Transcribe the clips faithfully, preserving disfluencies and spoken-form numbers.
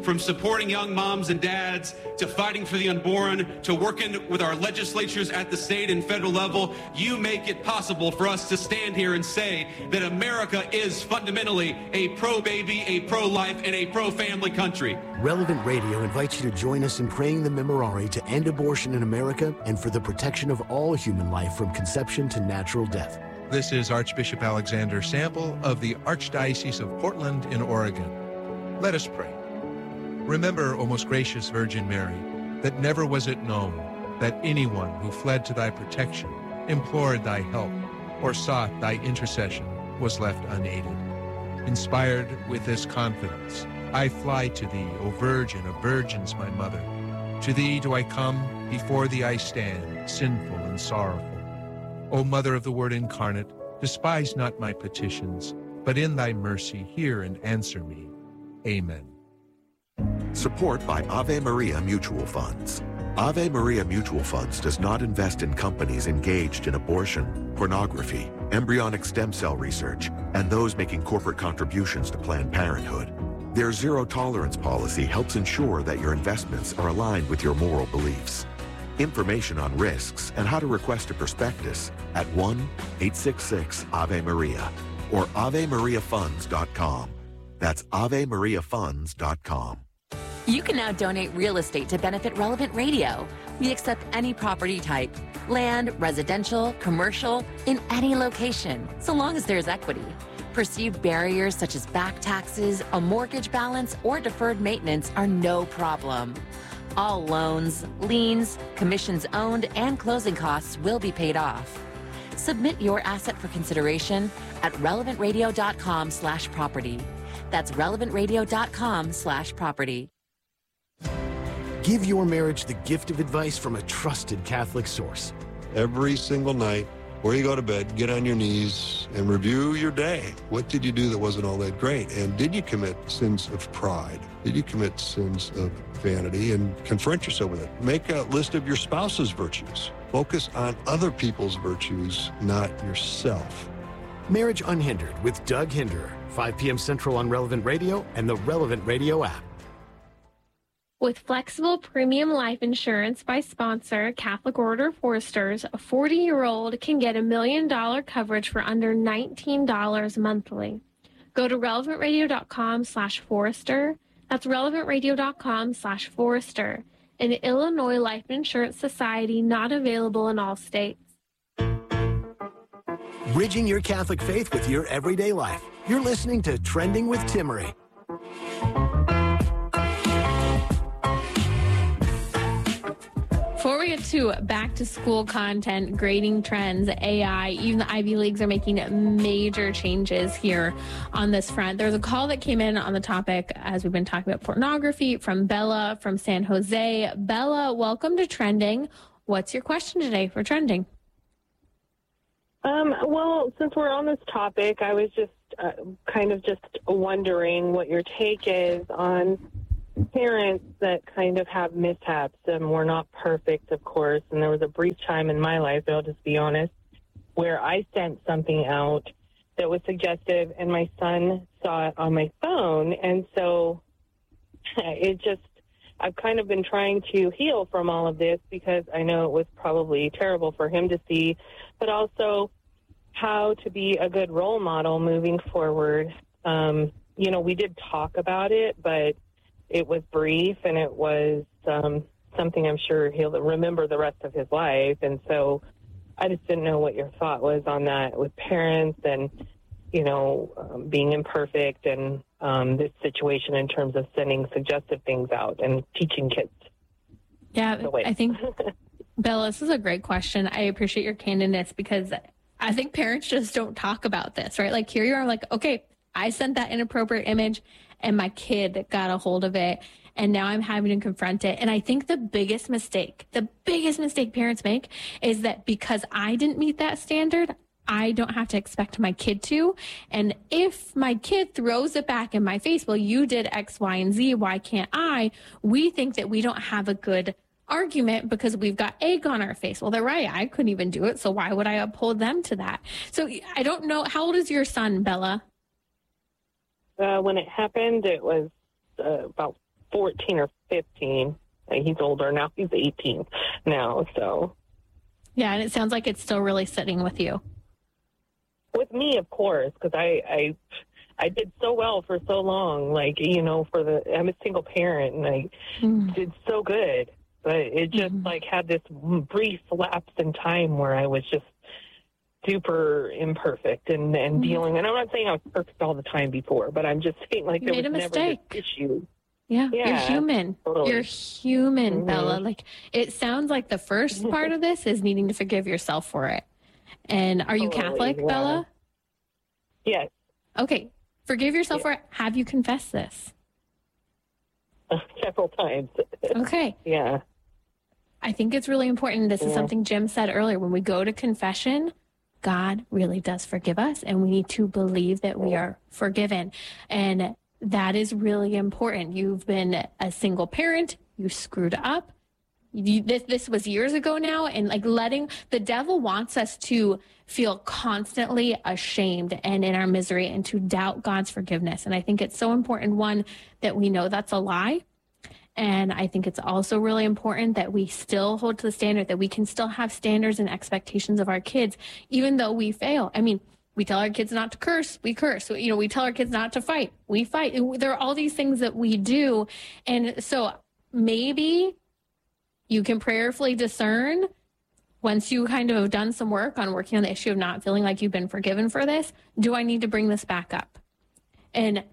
From supporting young moms and dads, to fighting for the unborn, to working with our legislatures at the state and federal level, you make it possible for us to stand here and say that America is fundamentally a pro-baby, a pro-life, and a pro-family country. Relevant Radio invites you to join us in praying the Memorare to end abortion in America and for the protection of all human life from conception to natural death. This is Archbishop Alexander Sample of the Archdiocese of Portland in Oregon. Let us pray. Remember, O most gracious Virgin Mary, that never was it known that anyone who fled to thy protection, implored thy help, or sought thy intercession was left unaided. Inspired with this confidence, I fly to thee, O Virgin of Virgins, my mother. To thee do I come, before thee I stand, sinful and sorrowful. O Mother of the Word incarnate, despise not my petitions, but in thy mercy hear and answer me. Amen. Support by Ave Maria Mutual Funds. Ave Maria Mutual Funds does not invest in companies engaged in abortion, pornography, embryonic stem cell research, and those making corporate contributions to Planned Parenthood. Their zero-tolerance policy helps ensure that your investments are aligned with your moral beliefs. Information on risks and how to request a prospectus at one eight six six Ave Maria or ave maria funds dot com. That's ave maria funds dot com. You can now donate real estate to benefit Relevant Radio. We accept any property type, land, residential, commercial, in any location, so long as there's equity. Perceived barriers such as back taxes, a mortgage balance, or deferred maintenance are no problem. All loans, liens, commissions owned, and closing costs will be paid off. Submit your asset for consideration at relevant radio dot com slash property. That's relevant radio dot com slash property. Give your marriage the gift of advice from a trusted Catholic source. Every single night, before you go to bed, get on your knees and review your day. What did you do that wasn't all that great? And did you commit sins of pride? Did you commit sins of vanity? And confront yourself with it. Make a list of your spouse's virtues. Focus on other people's virtues, not yourself. Marriage Unhindered with Doug Hinderer, five p.m. Central on Relevant Radio and the Relevant Radio app. With flexible premium life insurance by sponsor Catholic Order of Foresters, a forty-year-old can get a million dollar coverage for under nineteen dollars monthly. Go to relevant radio dot com slash Forester. That's relevant radio dot com slash Forester. An Illinois Life Insurance Society not available in all states. Bridging your Catholic faith with your everyday life. You're listening to Trending with Timmery. Before we get to back to school content, grading trends, A I, even the Ivy Leagues are making major changes here on this front. There's a call that came in on the topic as we've been talking about pornography from Bella from San Jose. Bella, welcome to Trending. What's your question today for Trending? Um, well, since we're on this topic, I was just uh, kind of just wondering what your take is on parents that kind of have mishaps, and we're not perfect, of course, and there was a brief time in my life, I'll just be honest, where I sent something out that was suggestive, and my son saw it on my phone, and so it just, I've kind of been trying to heal from all of this because I know it was probably terrible for him to see, but also how to be a good role model moving forward. Um, you know, we did talk about it, but it was brief, and it was um, something I'm sure he'll remember the rest of his life. And so I just didn't know what your thought was on that with parents and, you know, um, being imperfect and um, this situation in terms of sending suggestive things out and teaching kids. Yeah, I think, Bella, this is a great question. I appreciate your candidness because I think parents just don't talk about this, right? Like here you are like, okay, I sent that inappropriate image and my kid got a hold of it, and now I'm having to confront it. And I think the biggest mistake, the biggest mistake parents make is that because I didn't meet that standard, I don't have to expect my kid to. And if my kid throws it back in my face, well, you did X, Y, and Z, why can't I? We think that we don't have a good argument because we've got egg on our face. Well, they're right. I couldn't even do it, so why would I uphold them to that? So I don't know. How old is your son, Bella? Uh, when it happened, it was uh, about fourteen or fifteen. He's older now. He's eighteen now. So, yeah, and it sounds like it's still really sitting with you. With me, of course, because I, I, I did so well for so long. Like, you know, for the I'm a single parent, and I mm. did so good. But it just mm-hmm. like had this brief lapse in time where I was just super imperfect and, and mm-hmm. dealing. And I'm not saying I was perfect all the time before, but I'm just saying like you there made was a never mistake. this issue. Yeah, yeah, you're human. Totally. You're human, mm-hmm. Bella. Like, it sounds like the first part of this is needing to forgive yourself for it. And are you totally, Catholic, yeah. Bella? Yes. Okay. Forgive yourself yeah. for it. Have you confessed this? Uh, several times. Okay. Yeah. I think it's really important. This yeah. is something Jim said earlier. When we go to confession, God really does forgive us, and we need to believe that we are forgiven. And that is really important. You've been a single parent. You screwed up. You, this, this was years ago now. And like letting the devil wants us to feel constantly ashamed and in our misery and to doubt God's forgiveness. And I think it's so important, one, that we know that's a lie. And I think it's also really important that we still hold to the standard, that we can still have standards and expectations of our kids, even though we fail. I mean, we tell our kids not to curse, we curse. You know, we tell our kids not to fight, we fight. There are all these things that we do. And so maybe you can prayerfully discern, once you kind of have done some work on working on the issue of not feeling like you've been forgiven for this, do I need to bring this back up? And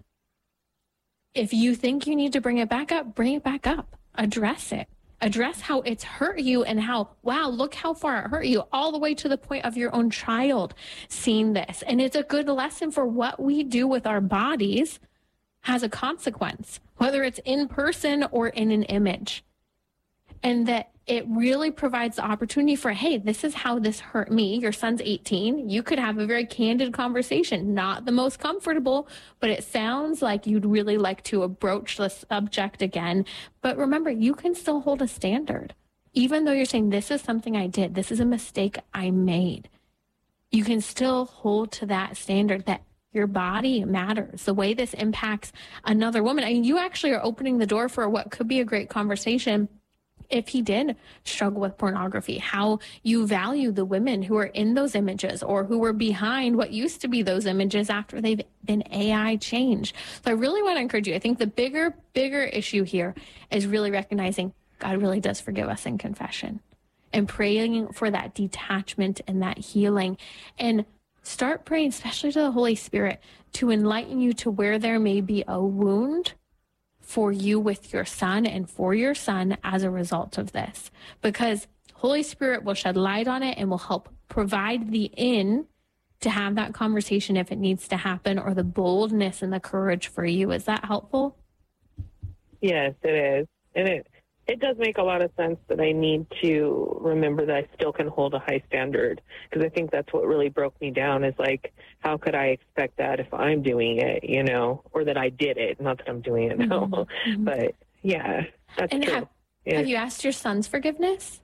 if you think you need to bring it back up, bring it back up. Address it. Address how it's hurt you and how, wow, look how far it hurt you, all the way to the point of your own child seeing this. And it's a good lesson for what we do with our bodies has a consequence, whether it's in person or in an image. And that it really provides the opportunity for, hey, this is how this hurt me. Your son's eighteen. You could have a very candid conversation, not the most comfortable, but it sounds like you'd really like to broach the subject again. But remember, you can still hold a standard. Even though you're saying, this is something I did, this is a mistake I made, you can still hold to that standard that your body matters, the way this impacts another woman. I mean, you actually are opening the door for what could be a great conversation if he did struggle with pornography, how you value the women who are in those images or who were behind what used to be those images after they've been A I changed. So I really want to encourage you. I think the bigger, bigger issue here is really recognizing God really does forgive us in confession and praying for that detachment and that healing. And start praying, especially to the Holy Spirit, to enlighten you to where there may be a wound for you with your son and for your son as a result of this, because Holy Spirit will shed light on it and will help provide the in to have that conversation if it needs to happen, or the boldness and the courage for you. Is that helpful? Yes, it is. And it, it does make a lot of sense that I need to remember that I still can hold a high standard, because I think that's what really broke me down is like, how could I expect that if I'm doing it, you know, or that I did it, not that I'm doing it now. Mm-hmm. But yeah, that's and true. Have, yeah. have you asked your son's forgiveness?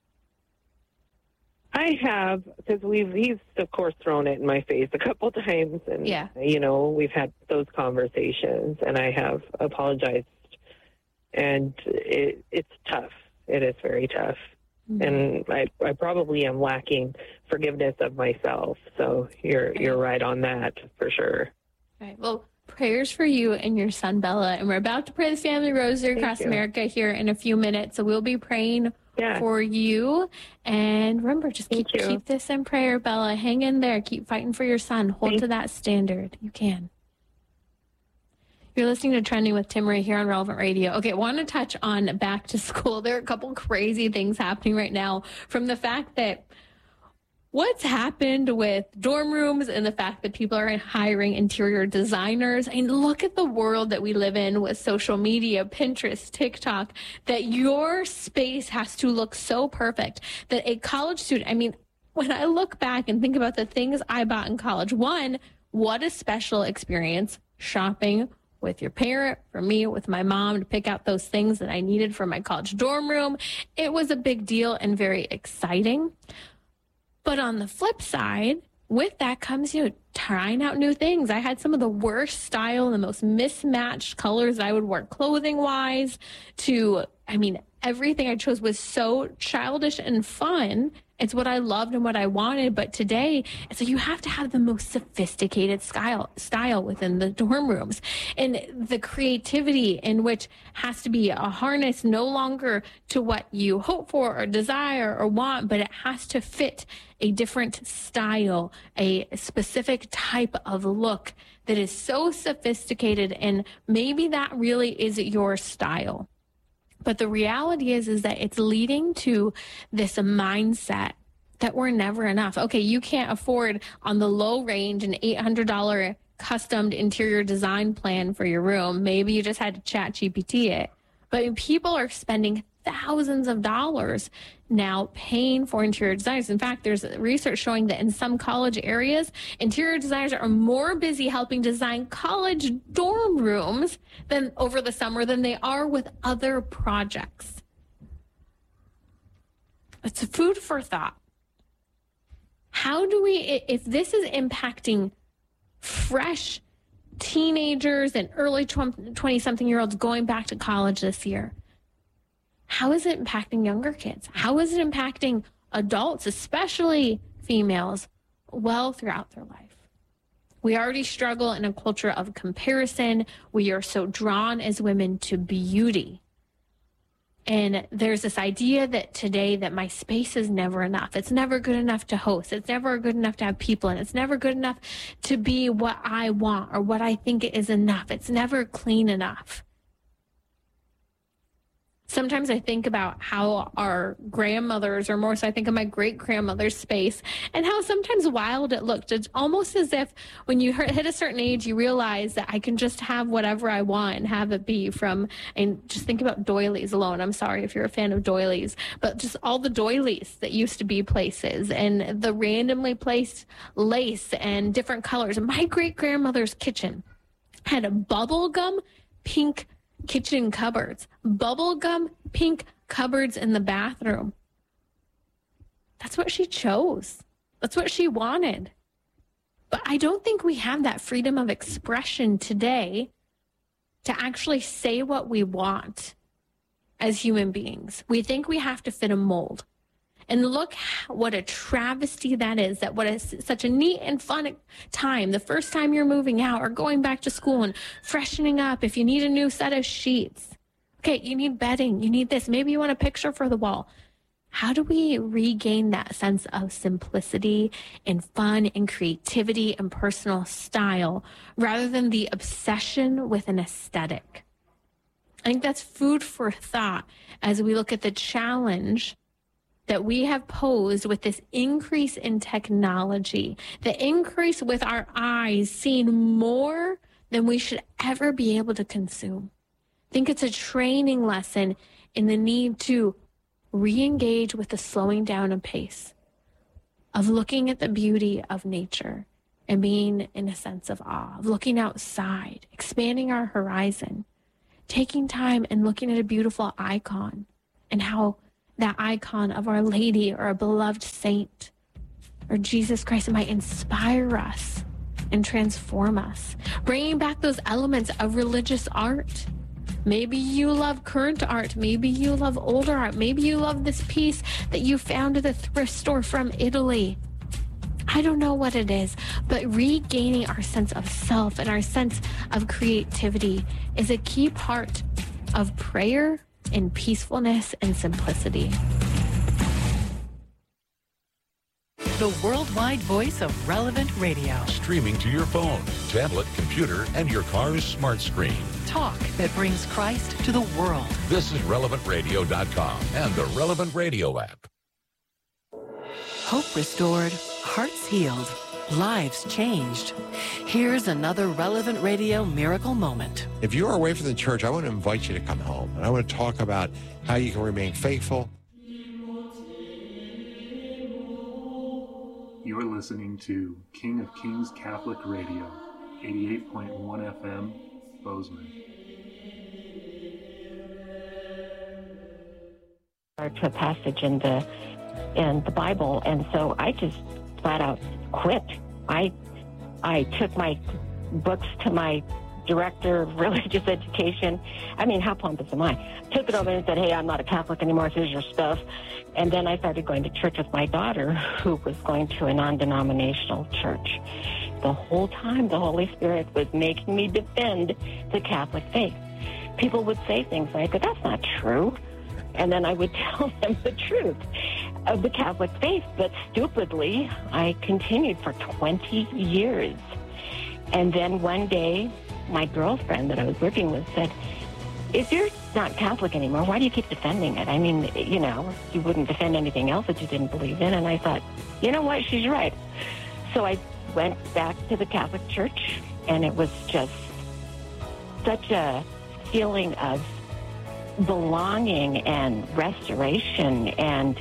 I have, because we've, he's of course thrown it in my face a couple times, and, yeah. you know, we've had those conversations, and I have apologized. And it, it's tough. It is very tough. Mm-hmm. And I, I probably am lacking forgiveness of myself. So you're okay. you're right on that for sure. All right. Well, prayers for you and your son, Bella. And we're about to pray the family rosary across you. America here in a few minutes. So we'll be praying yeah. for you. And remember, just keep, keep this in prayer, Bella. Hang in there. Keep fighting for your son. Hold Thank to that standard. You can. You're listening to Trending with Timmerie here on Relevant Radio. Okay, I want to touch on back to school. There are a couple crazy things happening right now, from the fact that what's happened with dorm rooms and the fact that people are hiring interior designers. I mean, look at the world that we live in with social media, Pinterest, TikTok, that your space has to look so perfect that a college student, I mean, when I look back and think about the things I bought in college, one, what a special experience shopping with your parent, for me, with my mom, to pick out those things that I needed for my college dorm room. It was a big deal and very exciting. But on the flip side, with that comes, you know, trying out new things. I had some of the worst style and the most mismatched colors that I would wear clothing wise to, I mean, everything I chose was so childish and fun. It's what I loved and what I wanted. But today, it's like you have to have the most sophisticated style style within the dorm rooms. And the creativity in which has to be a harness no longer to what you hope for or desire or want, but it has to fit a different style, a specific type of look that is so sophisticated. And maybe that really is your style. But the reality is, is that it's leading to this mindset that we're never enough. Okay, you can't afford on the low range an eight hundred dollars custom interior design plan for your room. Maybe you just had to chat G P T it. But people are spending thousands of dollars now paying for interior designers. In fact, there's research showing that in some college areas, interior designers are more busy helping design college dorm rooms than over the summer than they are with other projects. It's food for thought. How do we, if this is impacting fresh teenagers and early twenty-something-year-olds going back to college this year, how is it impacting younger kids? How is it impacting adults, especially females, well throughout their life? We already struggle in a culture of comparison. We are so drawn as women to beauty. And there's this idea that today that my space is never enough. It's never good enough to host. It's never good enough to have people in. It's never good enough to be what I want or what I think is enough. It's never clean enough. Sometimes I think about how our grandmothers, or more so I think of my great-grandmother's space, and how sometimes wild it looked. It's almost as if when you hit a certain age, you realize that I can just have whatever I want and have it be from, and just think about doilies alone. I'm sorry if you're a fan of doilies, but just all the doilies that used to be places and the randomly placed lace and different colors. My great-grandmother's kitchen had a bubblegum pink kitchen cupboards, bubblegum pink cupboards in the bathroom. That's what she chose. That's what she wanted. But I don't think we have that freedom of expression today to actually say what we want as human beings. We think we have to fit a mold. And look what a travesty that is, that what is such a neat and fun time, the first time you're moving out or going back to school and freshening up, if you need a new set of sheets. Okay, you need bedding, you need this. Maybe you want a picture for the wall. How do we regain that sense of simplicity and fun and creativity and personal style rather than the obsession with an aesthetic? I think that's food for thought as we look at the challenge that we have posed with this increase in technology, the increase with our eyes seeing more than we should ever be able to consume. I think it's a training lesson in the need to re-engage with the slowing down of pace, of looking at the beauty of nature and being in a sense of awe, of looking outside, expanding our horizon, taking time and looking at a beautiful icon and how that icon of Our Lady or a beloved saint or Jesus Christ might inspire us and transform us, bringing back those elements of religious art. Maybe you love current art. Maybe you love older art. Maybe you love this piece that you found at a thrift store from Italy. I don't know what it is, but regaining our sense of self and our sense of creativity is a key part of prayer in peacefulness and simplicity. The worldwide voice of Relevant Radio. Streaming to your phone, tablet, computer, and your car's smart screen. Talk that brings Christ to the world. This is relevant radio dot com and the Relevant Radio app. Hope restored, hearts healed, lives changed. Here's another Relevant Radio miracle moment. If you are away from the church, I want to invite you to come home. And I want to talk about how you can remain faithful. You are listening to King of Kings Catholic Radio, eighty-eight point one F M, Bozeman. To a passage in the in the Bible, and so I just flat out quit. I I took my books to my director of religious education. I mean, how pompous am I? Took it over and said, hey, I'm not a Catholic anymore. Here's your stuff. And then I started going to church with my daughter, who was going to a non-denominational church. The whole time, the Holy Spirit was making me defend the Catholic faith. People would say things like, that's not true. And then I would tell them the truth of the Catholic faith. But stupidly, I continued for twenty years. And then one day, my girlfriend that I was working with said, if you're not Catholic anymore, why do you keep defending it? I mean, you know, you wouldn't defend anything else that you didn't believe in. And I thought, you know what, she's right. So I went back to the Catholic Church, and it was just such a feeling of belonging and restoration and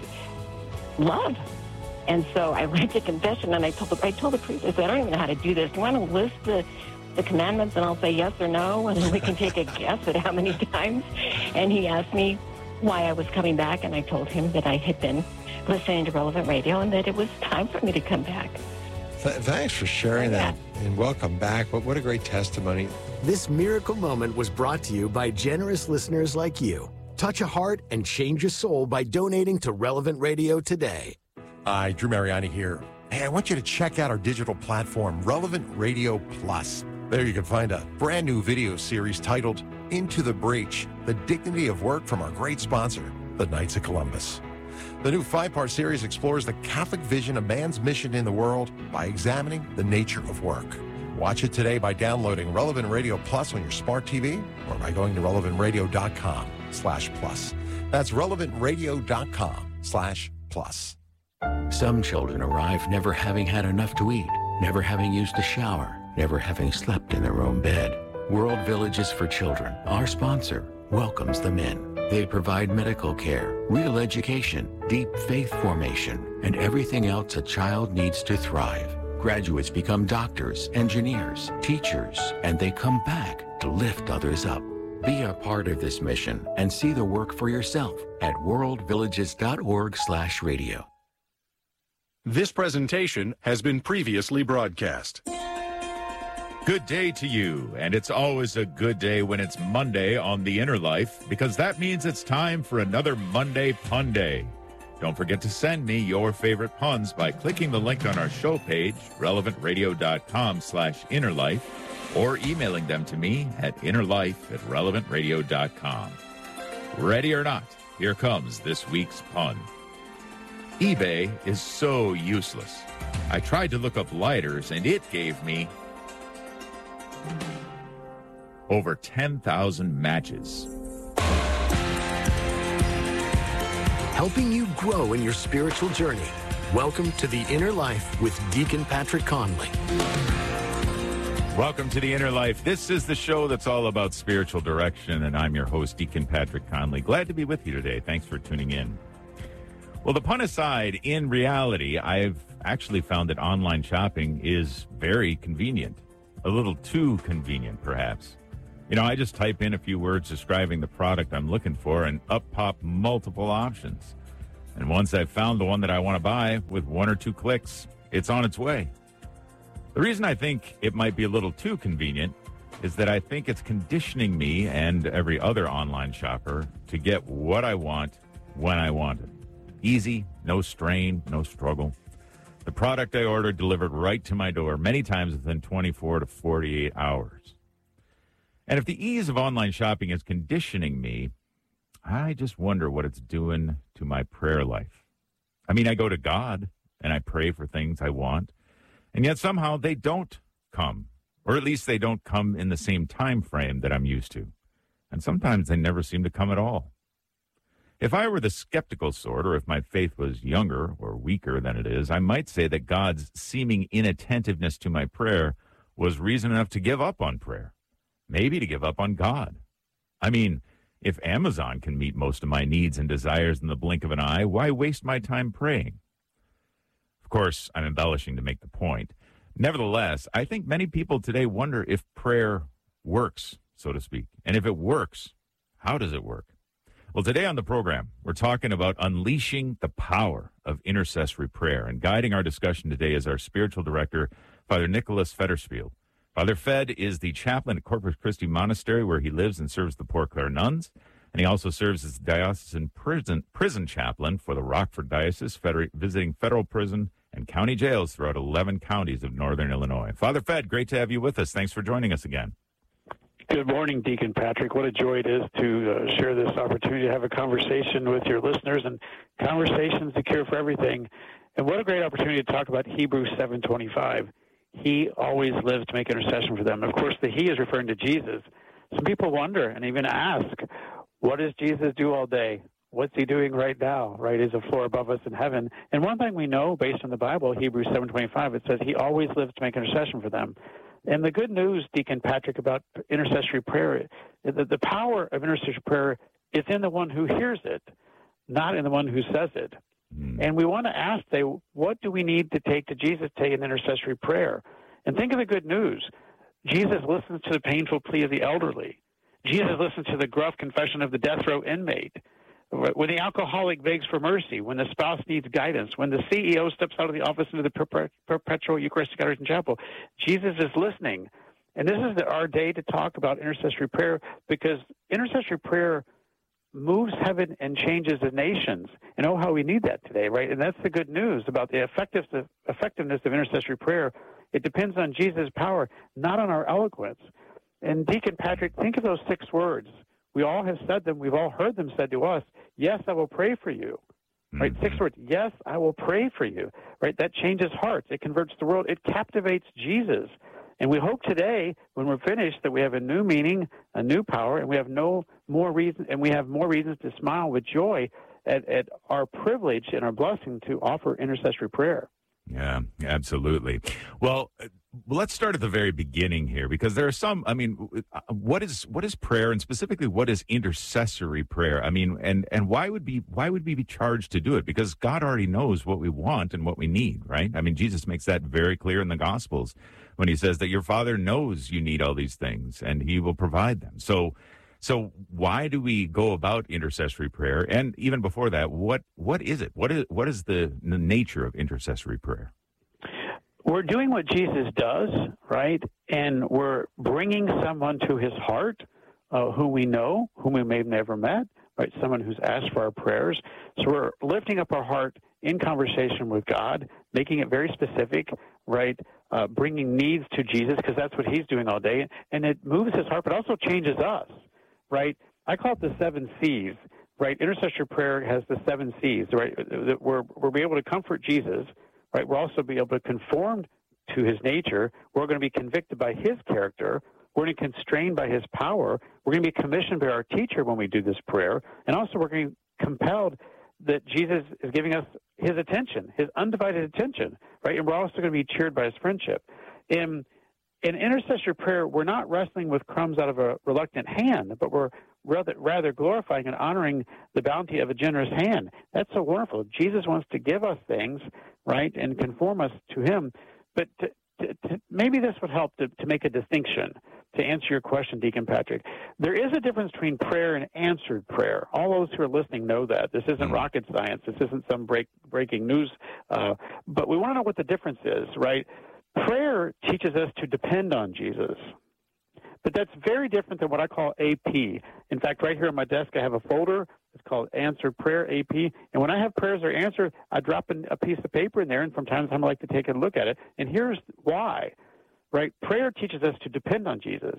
love. And so I went to confession, and I told the, I told the priest, I said, I don't even know how to do this. Do you want to list the, the commandments, and I'll say yes or no, and then we can take a guess at how many times? And he asked me why I was coming back, and I told him that I had been listening to Relevant Radio and that it was time for me to come back. Th- thanks for sharing that, and welcome back. What, what a great testimony. This miracle moment was brought to you by generous listeners like you. Touch a heart and change a soul by donating to Relevant Radio today. Hi, Drew Mariani here. Hey, I want you to check out our digital platform, Relevant Radio Plus. There you can find a brand new video series titled Into the Breach, The Dignity of Work from our great sponsor, the Knights of Columbus. The new five-part series explores the Catholic vision of man's mission in the world by examining the nature of work. Watch it today by downloading Relevant Radio Plus on your smart T V or by going to relevant radio dot com slash plus. That's relevant radio dot com slash plus. Some children arrive never having had enough to eat, never having used a shower, never having slept in their own bed. World Villages for Children, our sponsor, welcomes them in. They provide medical care, real education, deep faith formation, and everything else a child needs to thrive. Graduates become doctors, engineers, teachers, and they come back to lift others up. Be a part of this mission and see the work for yourself at world villages dot org slash radio. This presentation has been previously broadcast. Good day to you, and it's always a good day when it's Monday on The Inner Life, because that means it's time for another Monday Pun Day. Don't forget to send me your favorite puns by clicking the link on our show page, relevant radio dot com slash innerlife, or emailing them to me at innerlife at relevant radio dot com. Ready or not, here comes this week's pun. eBay is so useless. I tried to look up lighters, and it gave me over ten thousand matches. Helping you grow in your spiritual journey. Welcome to The Inner Life with Deacon Patrick Conley. Welcome to The Inner Life. This is the show that's all about spiritual direction, and I'm your host, Deacon Patrick Conley. Glad to be with you today. Thanks for tuning in. Well, the pun aside, in reality, I've actually found that online shopping is very convenient. A little too convenient, perhaps. You know, I just type in a few words describing the product I'm looking for, and up pop multiple options. And once I've found the one that I want to buy, with one or two clicks, it's on its way. The reason I think it might be a little too convenient is that I think it's conditioning me and every other online shopper to get what I want when I want it. Easy, no strain, no struggle. The product I ordered delivered right to my door, many times within twenty-four to forty-eight hours. And if the ease of online shopping is conditioning me, I just wonder what it's doing to my prayer life. I mean, I go to God and I pray for things I want, and yet somehow they don't come, or at least they don't come in the same time frame that I'm used to. And sometimes they never seem to come at all. If I were the skeptical sort, or if my faith was younger or weaker than it is, I might say that God's seeming inattentiveness to my prayer was reason enough to give up on prayer. Maybe to give up on God. I mean, if Amazon can meet most of my needs and desires in the blink of an eye, why waste my time praying? Of course, I'm embellishing to make the point. Nevertheless, I think many people today wonder if prayer works, so to speak. And if it works, how does it work? Well, today on the program, we're talking about unleashing the power of intercessory prayer. And guiding our discussion today is our spiritual director, Father Nicholas Federspiel. Father Fed is the chaplain at Corpus Christi Monastery, where he lives and serves the Poor Clare nuns. And he also serves as diocesan prison, prison chaplain for the Rockford Diocese, feder- visiting federal prison and county jails throughout eleven counties of northern Illinois. Father Fed, great to have you with us. Thanks for joining us again. Good morning, Deacon Patrick. What a joy it is to uh, share this opportunity to have a conversation with your listeners, and conversation's the cure for everything. And what a great opportunity to talk about Hebrews seven twenty-five. He always lives to make intercession for them. Of course, the he is referring to Jesus. Some people wonder and even ask, what does Jesus do all day? What's he doing right now, right? Is a floor above us in heaven. And one thing we know based on the Bible, Hebrews seven twenty-five, it says he always lives to make intercession for them. And the good news, Deacon Patrick, about intercessory prayer, is that the power of intercessory prayer is in the one who hears it, not in the one who says it. Mm. And we want to ask, say, what do we need to take to Jesus today in intercessory prayer? And think of the good news. Jesus listens to the painful plea of the elderly. Jesus listens to the gruff confession of the death row inmate. When the alcoholic begs for mercy, when the spouse needs guidance, when the C E O steps out of the office into the perpetual Eucharistic Adoration Chapel, Jesus is listening. And this is the, our day to talk about intercessory prayer, because intercessory prayer moves heaven and changes the nations. And oh, how we need that today, right? And that's the good news about the effectiveness, effectiveness of intercessory prayer. It depends on Jesus' power, not on our eloquence. And Deacon Patrick, think of those six words. We all have said them. We've all heard them said to us. Yes, I will pray for you. Right? Mm-hmm. Six words. Yes, I will pray for you. Right? That changes hearts. It converts the world. It captivates Jesus. And we hope today, when we're finished, that we have a new meaning, a new power, and we have no more reason, and we have more reasons to smile with joy at, at our privilege and our blessing to offer intercessory prayer. Yeah, absolutely. Well, let's start at the very beginning here, because there are some, I mean, what is what is prayer, and specifically what is intercessory prayer? I mean, and, and why would be why would we be charged to do it? Because God already knows what we want and what we need, right? I mean, Jesus makes that very clear in the Gospels when he says that your Father knows you need all these things and he will provide them. So So why do we go about intercessory prayer? And even before that, what what is it? What is what is the, the nature of intercessory prayer? We're doing what Jesus does, right? And we're bringing someone to his heart uh, who we know, whom we may have never met, right? Someone who's asked for our prayers. So we're lifting up our heart in conversation with God, making it very specific, right? Uh, bringing needs to Jesus, because that's what he's doing all day. And it moves his heart, but also changes us. Right? I call it the seven C's, right? Intercessory prayer has the seven C's, right? We're, we're able to comfort Jesus, right? We'll also be able to conform to his nature. We're going to be convicted by his character. We're going to be constrained by his power. We're going to be commissioned by our teacher when we do this prayer. And also we're going to be compelled that Jesus is giving us his attention, his undivided attention, right? And we're also going to be cheered by his friendship. In In intercessory prayer, we're not wrestling with crumbs out of a reluctant hand, but we're rather, rather glorifying and honoring the bounty of a generous hand. That's so wonderful. Jesus wants to give us things, right, and conform us to him. But to, to, to, maybe this would help to, to make a distinction, to answer your question, Deacon Patrick. There is a difference between prayer and answered prayer. All those who are listening know that. This isn't rocket science. This isn't some break, breaking news. Uh, but we want to know what the difference is, right? Prayer teaches us to depend on Jesus, but that's very different than what I call A P. In fact, right here on my desk, I have a folder. It's called Answered Prayer, A P. And when I have prayers are answered, I drop in a piece of paper in there, and from time to time I like to take a look at it. And here's why, right? Prayer teaches us to depend on Jesus.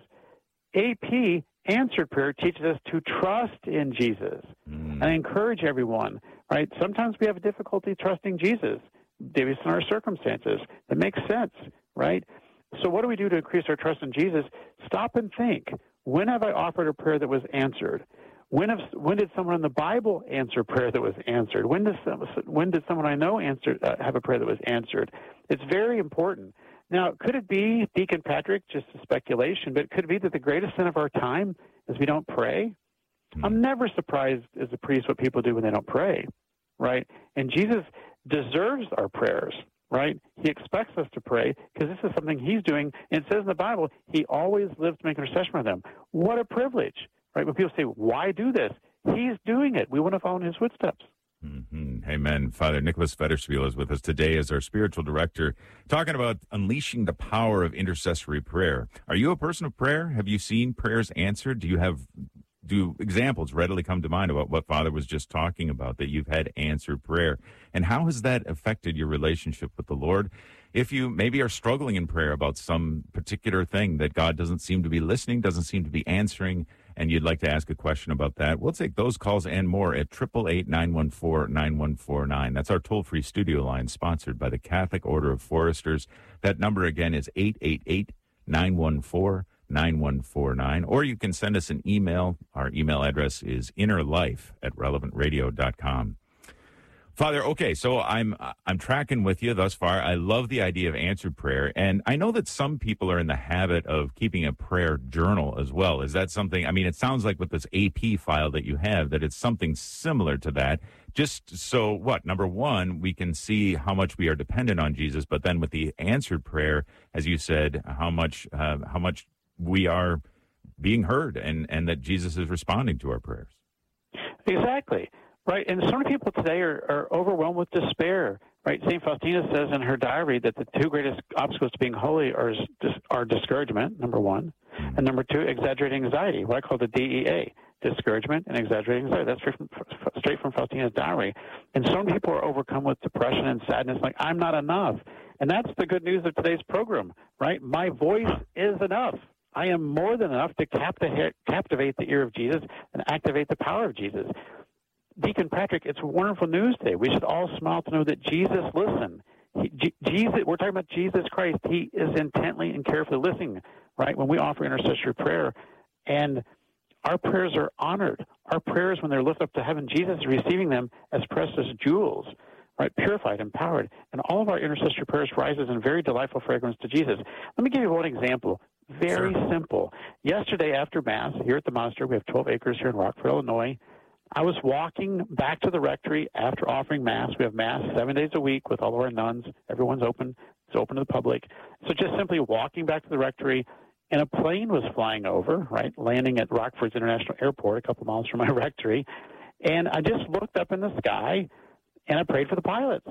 A P, answered prayer, teaches us to trust in Jesus. Mm. And I encourage everyone, right? Sometimes we have a difficulty trusting Jesus, based on our circumstances. That makes sense, right? So what do we do to increase our trust in Jesus? Stop and think. When have I offered a prayer that was answered? When, have, when did someone in the Bible answer prayer that was answered? When, does, when did someone I know answer uh, have a prayer that was answered? It's very important. Now, could it be, Deacon Patrick, just a speculation, but could it be that the greatest sin of our time is we don't pray? Hmm. I'm never surprised as a priest what people do when they don't pray, right? And Jesus deserves our prayers, right? He expects us to pray because this is something he's doing. And it says in the Bible, he always lives to make intercession for them. What a privilege, right? When people say, why do this? He's doing it. We want to follow in his footsteps. Mm-hmm. Amen. Amen. Father Nicholas Federspiel is with us today as our spiritual director, talking about unleashing the power of intercessory prayer. Are you a person of prayer? Have you seen prayers answered? Do you have do examples readily come to mind about what Father was just talking about, that you've had answered prayer? And how has that affected your relationship with the Lord? If you maybe are struggling in prayer about some particular thing that God doesn't seem to be listening, doesn't seem to be answering, and you'd like to ask a question about that, we'll take those calls and more at eight eight eight, nine one four, nine one four nine. That's our toll-free studio line, sponsored by the Catholic Order of Foresters. That number again is eight eight eight, nine one four, nine one four nine. Or you can send us an email. Our email address is innerlife at relevant radio dot com. Father, okay, so I'm I'm tracking with you thus far. I love the idea of answered prayer, and I know that some people are in the habit of keeping a prayer journal as well. Is that something? I mean, it sounds like with this A P file that you have that it's something similar to that. Just so what? Number one, we can see how much we are dependent on Jesus, but then with the answered prayer, as you said, how much uh, how much we are being heard, and and that Jesus is responding to our prayers. Exactly. Right, and so many people today are, are overwhelmed with despair. Right, Saint Faustina says in her diary that the two greatest obstacles to being holy are are discouragement, number one, and number two, exaggerating anxiety, what I call the D E A, discouragement and exaggerating anxiety. That's straight from, straight from Faustina's diary. And some people are overcome with depression and sadness, like, I'm not enough. And that's the good news of today's program, right? My voice is enough. I am more than enough to captivate, captivate the ear of Jesus and activate the power of Jesus. Deacon Patrick, it's wonderful news today. We should all smile to know that Jesus listened. He, G- Jesus, we're talking about Jesus Christ. He is intently and carefully listening, right, when we offer intercessory prayer. And our prayers are honored. Our prayers, when they're lifted up to heaven, Jesus is receiving them as precious jewels, right, purified, empowered. And all of our intercessory prayers rises in very delightful fragrance to Jesus. Let me give you one example. Very sure. simple. Yesterday after Mass, here at the monastery, we have twelve acres here in Rockford, Illinois. I was walking back to the rectory after offering Mass. We have Mass seven days a week with all of our nuns. Everyone's open. It's open to the public. So just simply walking back to the rectory, and a plane was flying over, right, landing at Rockford's International Airport a couple miles from my rectory. And I just looked up in the sky, and I prayed for the pilots.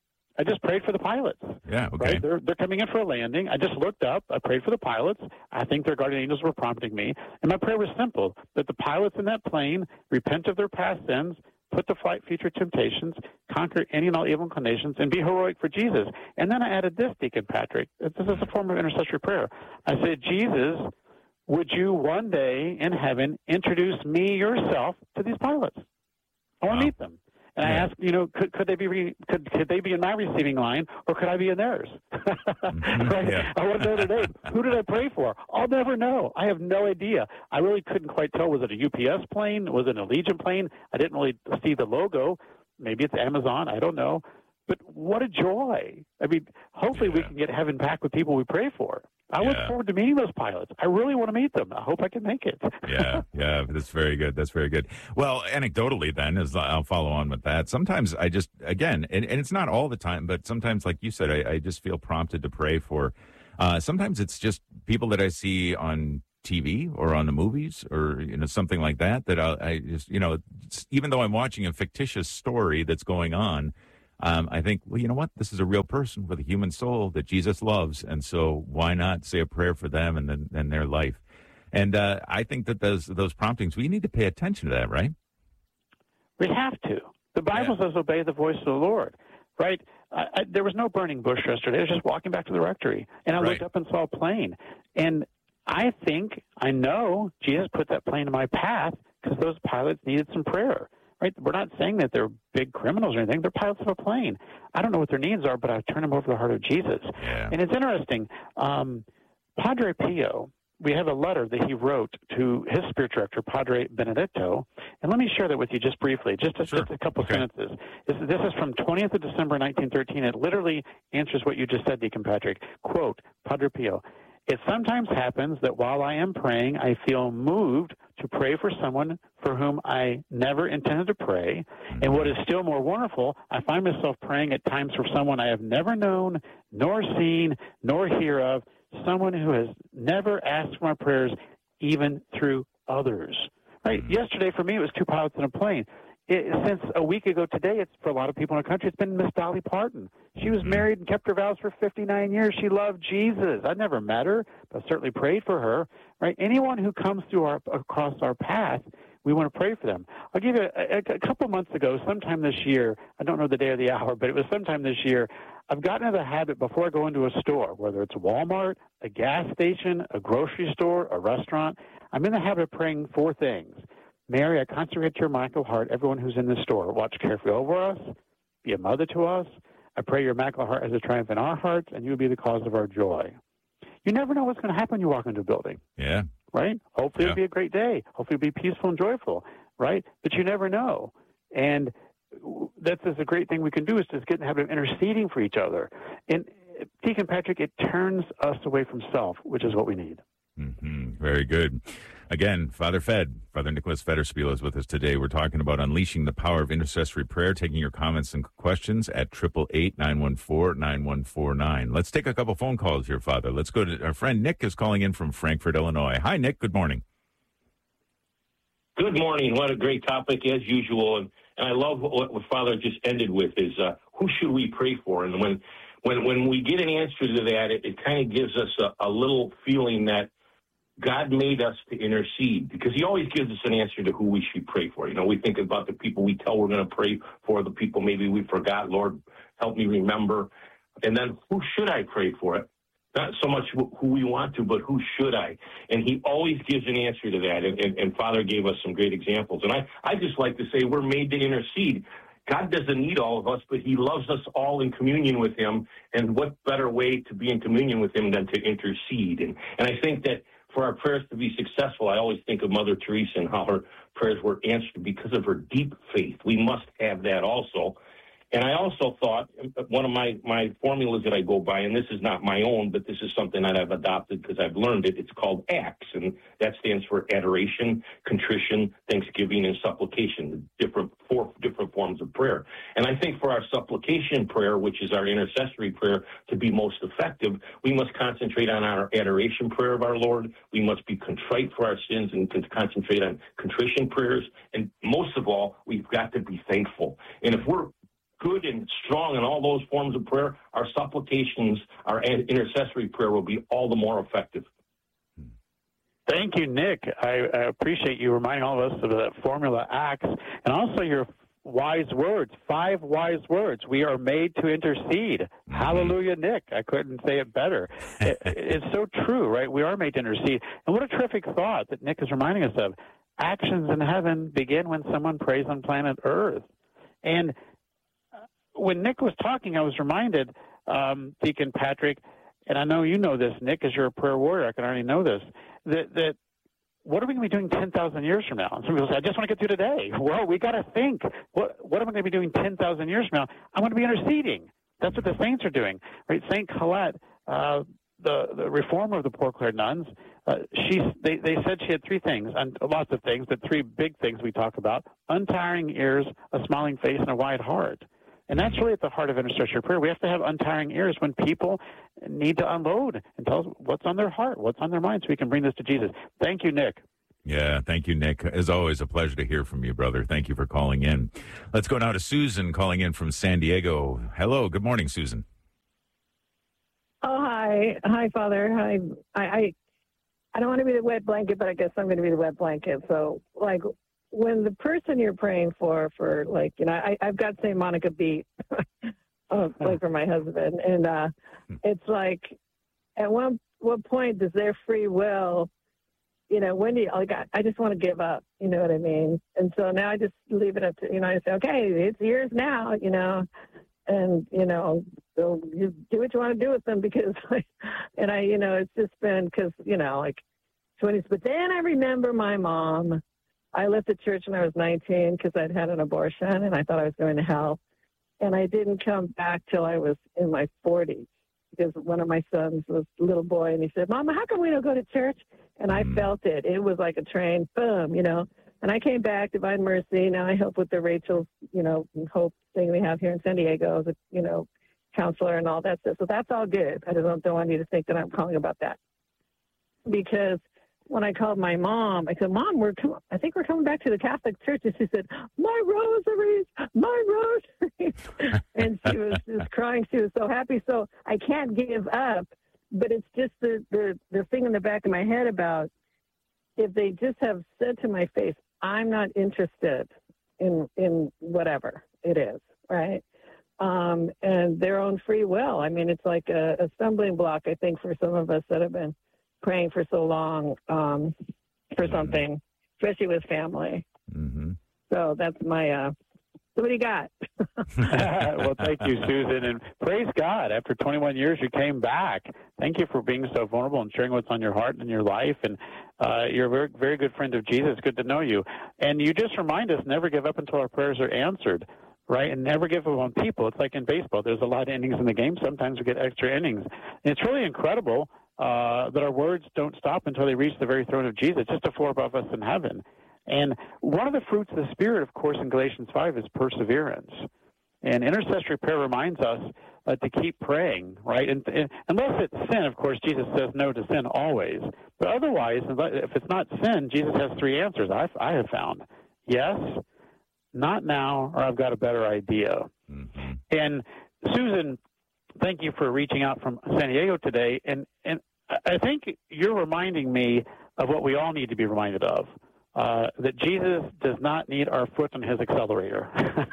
I just prayed for the pilots. Yeah, okay. Right? They're, they're coming in for a landing. I just looked up. I prayed for the pilots. I think their guardian angels were prompting me. And my prayer was simple, that the pilots in that plane repent of their past sins, put to flight future temptations, conquer any and all evil inclinations, and be heroic for Jesus. And then I added this, Deacon Patrick. This is a form of intercessory prayer. I said, Jesus, would you one day in heaven introduce me yourself to these pilots? I want to wow. meet them. And yeah. I asked, you know, could could they be re, could could they be in my receiving line, or could I be in theirs? right? yeah. I want to know their name. Who did I pray for? I'll never know. I have no idea. I really couldn't quite tell. Was it a U P S plane? Was it an Allegiant plane? I didn't really see the logo. Maybe it's Amazon. I don't know. But what a joy. I mean, hopefully yeah. we can get heaven back with people we pray for. I yeah. look forward to meeting those pilots. I really want to meet them. I hope I can make it. yeah, yeah, that's very good. That's very good. Well, anecdotally then, as I'll follow on with that, sometimes I just, again, and, and it's not all the time, but sometimes, like you said, I, I just feel prompted to pray for, uh, sometimes it's just people that I see on T V or on the movies or, you know, something like that, that I, I just, you know, even though I'm watching a fictitious story that's going on, Um, I think, well, you know what? This is a real person with a human soul that Jesus loves, and so why not say a prayer for them and then and their life? And uh, I think that those those promptings, we need to pay attention to that, right? We have to. The Bible yeah. says, "Obey the voice of the Lord." Right? I, I, there was no burning bush yesterday. I was just walking back to the rectory, and I right. looked up and saw a plane. And I think, I know, Jesus put that plane in my path because those pilots needed some prayer. Right? We're not saying that they're big criminals or anything. They're pilots of a plane. I don't know what their needs are, but I turn them over to the heart of Jesus. Yeah. And it's interesting. Um, Padre Pio, we have a letter that he wrote to his spiritual director, Padre Benedetto. And let me share that with you just briefly, just, a, sure. just a couple okay. sentences. This, this is from twentieth of December, nineteen thirteen. It literally answers what you just said, Deacon Patrick. Quote, Padre Pio, "It sometimes happens that while I am praying, I feel moved to pray for someone for whom I never intended to pray. And what is still more wonderful, I find myself praying at times for someone I have never known, nor seen, nor hear of, someone who has never asked for my prayers, even through others." Right? Mm-hmm. Yesterday, for me, it was two pilots in a plane. it, since a week ago today, it's for a lot of people in our country, it's been Miss Dolly Parton. She was married and kept her vows for fifty-nine years. She loved Jesus. I never met her, but certainly prayed for her. Right? Anyone who comes through our across our path, we want to pray for them. I'll give you a, a, a couple months ago, sometime this year, I don't know the day or the hour, but it was sometime this year, I've gotten into the habit before I go into a store, whether it's Walmart, a gas station, a grocery store, a restaurant, I'm in the habit of praying four things. Mary, I consecrate to your immaculate heart everyone who's in the store. Watch carefully over us, be a mother to us. I pray your immaculate heart has a triumph in our hearts, and you will be the cause of our joy. You never know what's going to happen when you walk into a building. Yeah. Right? Hopefully yeah. it'll be a great day. Hopefully it'll be peaceful and joyful. Right? But you never know. And that's just a great thing we can do is just get in the habit of interceding for each other. And Deacon Patrick, it turns us away from self, which is what we need. Mm-hmm. Very good. Again, Father Fed, Father Nicholas Federspiel is with us today. We're talking about unleashing the power of intercessory prayer, taking your comments and questions at eight eight eight, nine one four, nine one four nine. Let's take a couple phone calls here, Father. Let's go to our friend Nick is calling in from Frankfort, Illinois. Hi, Nick. Good morning. Good morning. What a great topic as usual. And, and I love what, what Father just ended with is uh, who should we pray for? And when when, when we get an answer to that, it, it kind of gives us a, a little feeling that God made us to intercede because he always gives us an answer to who we should pray for. You know, we think about the people we tell we're going to pray for, the people maybe we forgot. Lord, help me remember. And then who should I pray for it? Not so much who we want to, but who should I? And he always gives an answer to that. And, and, and Father gave us some great examples. And I, I just like to say we're made to intercede. God doesn't need all of us, but he loves us all in communion with him. And what better way to be in communion with him than to intercede? And, and I think that for our prayers to be successful, I always think of Mother Teresa and how her prayers were answered because of her deep faith. We must have that also. And I also thought one of my, my formulas that I go by, and this is not my own, but this is something that I've adopted because I've learned it. It's called ACTS, and that stands for adoration, contrition, thanksgiving, and supplication, the different four different forms of prayer. And I think for our supplication prayer, which is our intercessory prayer, to be most effective, we must concentrate on our adoration prayer of our Lord. We must be contrite for our sins and concentrate on contrition prayers. And most of all, we've got to be thankful. And if we're good and strong in all those forms of prayer, our supplications, our intercessory prayer will be all the more effective. Thank you, Nick. I, I appreciate you reminding all of us of that formula ACTS and also your wise words, five wise words. We are made to intercede. Mm-hmm. Hallelujah, Nick. I couldn't say it better. it, it's so true, right? We are made to intercede. And what a terrific thought that Nick is reminding us of. Actions in heaven begin when someone prays on planet Earth. And when Nick was talking, I was reminded, um, Deacon Patrick, and I know you know this, Nick, as you're a prayer warrior, I can already know this, that, that what are we going to be doing ten thousand years from now? And some people say, I just want to get through today. Well, we got to think, what, what am I going to be doing ten thousand years from now? I'm going to be interceding. That's what the saints are doing. Right? Saint Colette, uh, the, the reformer of the Poor Clare nuns, uh, she, they, they said she had three things, and lots of things, but three big things we talk about, untiring ears, a smiling face, and a wide heart. And that's really at the heart of intercessory prayer. We have to have untiring ears when people need to unload and tell us what's on their heart, what's on their mind, so we can bring this to Jesus. Thank you, Nick. Yeah, thank you, Nick. As always, a pleasure to hear from you, brother. Thank you for calling in. Let's go now to Susan calling in from San Diego. Hello. Good morning, Susan. Oh, hi. Hi, Father. Hi. I, I, I don't want to be the wet blanket, but I guess I'm going to be the wet blanket. So, like, when the person you're praying for, for like, you know, I, I've got Saint Monica beat, uh, like for my husband. And uh, it's like, at one what point does their free will, you know, when do you, like, I, I just want to give up, you know what I mean? And so now I just leave it up to, you know, I say, okay, it's yours now, you know, and, you know, so you do what you want to do with them because, like, and I, you know, it's just been because, you know, like twenties, but then I remember my mom. I left the church when I was nineteen because I'd had an abortion and I thought I was going to hell. And I didn't come back till I was in my forties because one of my sons was a little boy and he said, Mama, how come we don't go to church? And I mm. felt it. It was like a train, boom, you know. And I came back, Divine Mercy. Now I help with the Rachel's, you know, Hope thing we have here in San Diego as a, you know, counselor and all that stuff. So that's all good. I just don't, don't want you to think that I'm calling about that. Because when I called my mom, I said, Mom, we're com- I think we're coming back to the Catholic Church. And she said, my rosaries, my rosaries. And she was just crying. She was so happy. So I can't give up. But it's just the, the, the thing in the back of my head about if they just have said to my face, I'm not interested in in whatever it is, right? Um, and their own free will. I mean, it's like a, a stumbling block, I think, for some of us that have been praying for so long um, for something, especially with family. Mm-hmm. So that's my, uh, so what do you got? Well, thank you, Susan. And praise God, after twenty-one years, you came back. Thank you for being so vulnerable and sharing what's on your heart and your life. And uh, you're a very, very good friend of Jesus. Good to know you. And you just remind us, never give up until our prayers are answered, right? And never give up on people. It's like in baseball. There's a lot of innings in the game. Sometimes we get extra innings. And it's really incredible uh, that our words don't stop until they reach the very throne of Jesus, just a floor above us in heaven. And one of the fruits of the Spirit, of course, in Galatians five is perseverance. And intercessory prayer reminds us uh, to keep praying, right? And, and unless it's sin, of course, Jesus says no to sin always. But otherwise, if it's not sin, Jesus has three answers, I've, I have found. Yes, not now, or I've got a better idea. Mm-hmm. And Susan, thank you for reaching out from San Diego today. And, and I think you're reminding me of what we all need to be reminded of. Uh, that Jesus does not need our foot on his accelerator.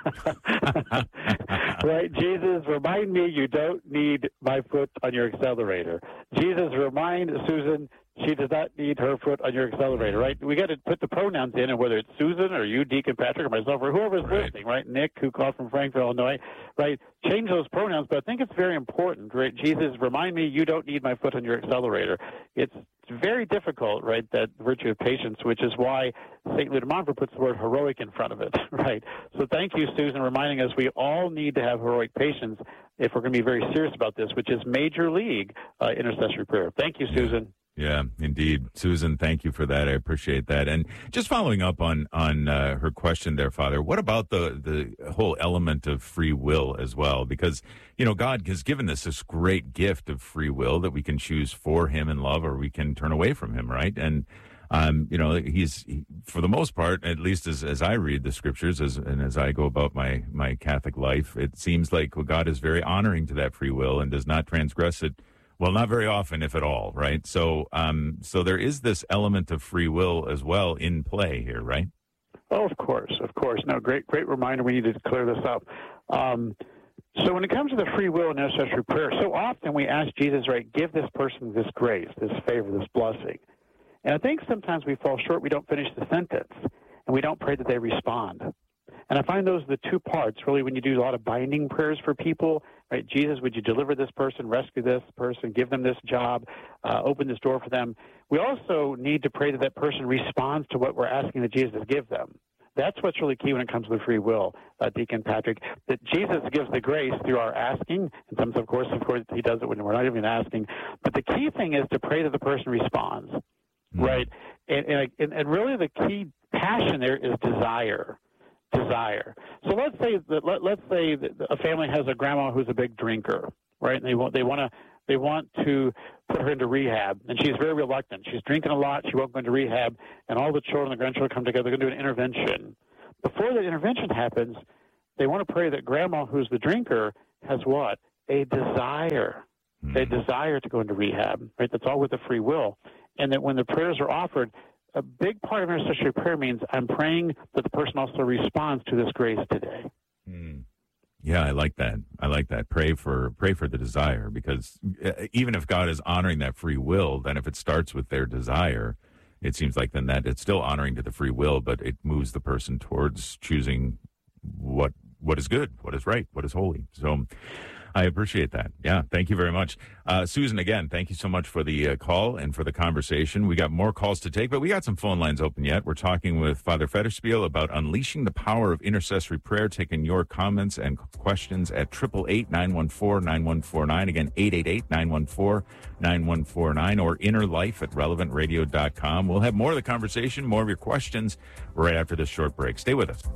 Right? Jesus, remind me you don't need my foot on your accelerator. Jesus, remind Susan she does not need her foot on your accelerator, right? We got to put the pronouns in, and whether it's Susan or you, Deacon Patrick, or myself, or whoever's right. listening, right? Nick, who called from Frankfort, Illinois, right? Change those pronouns, but I think it's very important, right? Jesus, remind me you don't need my foot on your accelerator. It's very difficult, right, that virtue of patience, which is why Saint Luther Montfort puts the word heroic in front of it, right? So thank you, Susan, reminding us we all need to have heroic patience if we're going to be very serious about this, which is major league uh, intercessory prayer. Thank you, Susan. Yeah, indeed. Susan, thank you for that. I appreciate that. And just following up on on uh, her question there, Father, what about the, the whole element of free will as well? Because, you know, God has given us this great gift of free will that we can choose for him in love or we can turn away from him, right? And, um, you know, he's, he, for the most part, at least as, as I read the scriptures as, and as I go about my, my Catholic life, it seems like well, God is very honoring to that free will and does not transgress it. Well, not very often, if at all, right? So um, so there is this element of free will as well in play here, right? Oh, of course, of course. No, great great reminder. We need to clear this up. Um, so when it comes to the free will and intercessory prayer, so often we ask Jesus, right, give this person this grace, this favor, this blessing. And I think sometimes we fall short. We don't finish the sentence, and we don't pray that they respond. And I find those are the two parts, really, when you do a lot of binding prayers for people, right? Jesus, would you deliver this person, rescue this person, give them this job, uh, open this door for them? We also need to pray that that person responds to what we're asking that Jesus give them. That's what's really key when it comes to the free will, uh, Deacon Patrick, that Jesus gives the grace through our asking. And sometimes, of course, of course, he does it when we're not even asking. But the key thing is to pray that the person responds, mm-hmm. right? And, and, and really the key passion there is desire. Desire. So let's say that let, let's say that a family has a grandma who's a big drinker, right? And they want they want to they want to put her into rehab, and she's very reluctant. She's drinking a lot. She won't go into rehab, and all the children, the grandchildren, come together. They're going to do an intervention. Before that intervention happens, they want to pray that grandma, who's the drinker, has what? A desire. Mm-hmm. A desire to go into rehab, right? That's all with the free will, and that when the prayers are offered. A big part of intercessory prayer means I'm praying that the person also responds to this grace today. Mm. Yeah, I like that. I like that. Pray for pray for the desire, because even if God is honoring that free will, then if it starts with their desire, it seems like then that it's still honoring to the free will, but it moves the person towards choosing what what is good, what is right, what is holy. So I appreciate that. Yeah, thank you very much. Uh, Susan, again, thank you so much for the uh, call and for the conversation. We got more calls to take, but we got some phone lines open yet. We're talking with Father Federspiel about unleashing the power of intercessory prayer, taking your comments and questions at eight eight eight, nine one four, nine one four nine. Again, eight eight eight, nine one four, nine one four nine, or inner life at relevant radio dot com. We'll have more of the conversation, more of your questions right after this short break. Stay with us.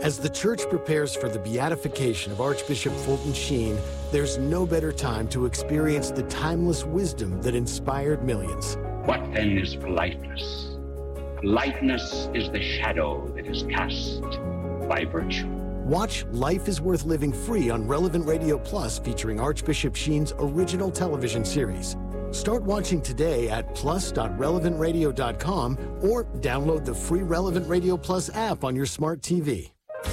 As the Church prepares for the beatification of Archbishop Fulton Sheen, there's no better time to experience the timeless wisdom that inspired millions. What then is politeness? Politeness is the shadow that is cast by virtue. Watch Life is Worth Living free on Relevant Radio Plus, featuring Archbishop Sheen's original television series. Start watching today at plus dot relevant radio dot com or download the free Relevant Radio Plus app on your smart T V.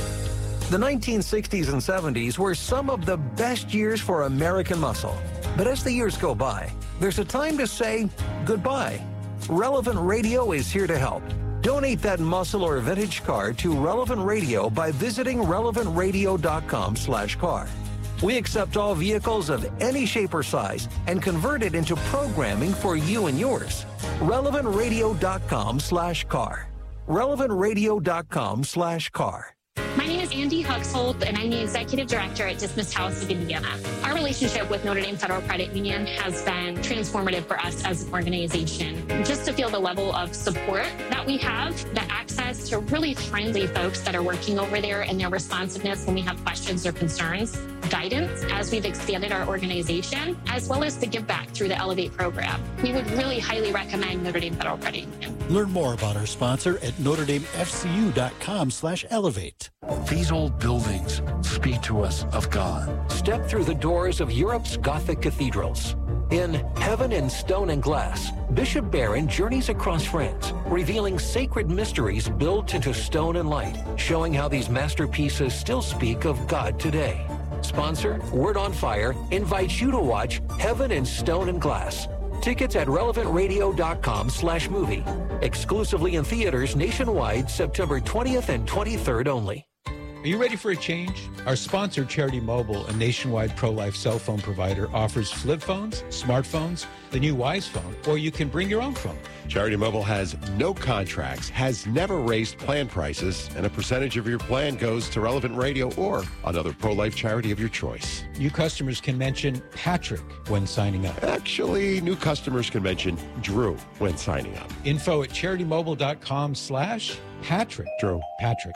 The nineteen sixties and seventies were some of the best years for American muscle. But as the years go by, there's a time to say goodbye. Relevant Radio is here to help. Donate that muscle or vintage car to Relevant Radio by visiting relevant radio dot com slash car. We accept all vehicles of any shape or size and convert it into programming for you and yours. relevant radio dot com slash car. relevant radio dot com slash car. My name is Andy Huxhold, and I'm the Executive Director at Dismissed House of Indiana. Our relationship with Notre Dame Federal Credit Union has been transformative for us as an organization. Just to feel the level of support that we have, the access to really friendly folks that are working over there and their responsiveness when we have questions or concerns, guidance as we've expanded our organization, as well as the give back through the Elevate program. We would really highly recommend Notre Dame Federal Credit Union. Learn more about our sponsor at notre dame f c u dot com slash elevate. These old buildings speak to us of God. Step through the doors of Europe's Gothic cathedrals. In Heaven in Stone and Glass, Bishop Barron journeys across France, revealing sacred mysteries built into stone and light, showing how these masterpieces still speak of God today. Sponsor, Word on Fire, invites you to watch Heaven in Stone and Glass. Tickets at relevant radio dot com slash movie. Exclusively in theaters nationwide, September twentieth and twenty-third only. Are you ready for a change? Our sponsor, Charity Mobile, a nationwide pro-life cell phone provider, offers flip phones, smartphones, the new Wise Phone, or you can bring your own phone. Charity Mobile has no contracts, has never raised plan prices, and a percentage of your plan goes to Relevant Radio or another pro-life charity of your choice. New customers can mention Patrick when signing up. Actually, new customers can mention Drew when signing up. Info at charity mobile dot com slash Patrick. Drew. Patrick.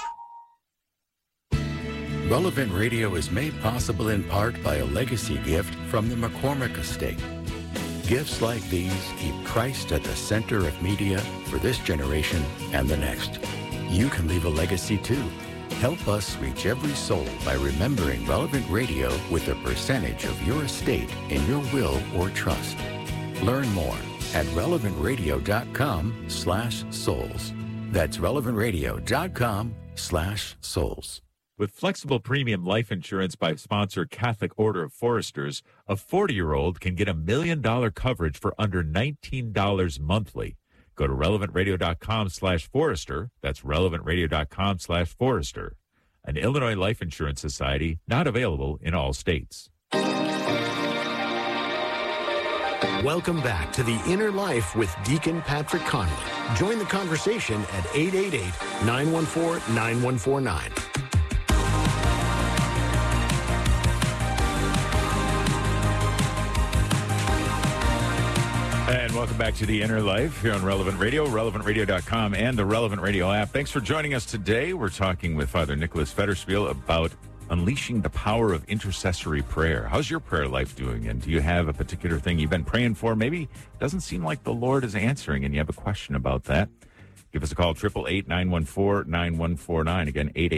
Relevant Radio is made possible in part by a legacy gift from the McCormick Estate. Gifts like these keep Christ at the center of media for this generation and the next. You can leave a legacy too. Help us reach every soul by remembering Relevant Radio with a percentage of your estate in your will or trust. Learn more at relevant radio dot com slash souls. That's relevant radio dot com slash souls. With flexible premium life insurance by sponsor Catholic Order of Foresters, a forty-year-old can get a million dollar coverage for under nineteen dollars monthly. Go to relevant radio dot com slash forester. That's relevant radio dot com slash forester. An Illinois Life Insurance Society, not available in all states. Welcome back to The Inner Life with Deacon Patrick Conley. Join the conversation at eight eight eight, nine one four, nine one four nine. And welcome back to The Inner Life here on Relevant Radio, relevant radio dot com, and the Relevant Radio app. Thanks for joining us today. We're talking with Father Nicholas Federspiel about unleashing the power of intercessory prayer. How's your prayer life doing? And do you have a particular thing you've been praying for? Maybe it doesn't seem like the Lord is answering and you have a question about that. Give us a call, eight eight eight, nine one four, nine one four nine. Again, eight eight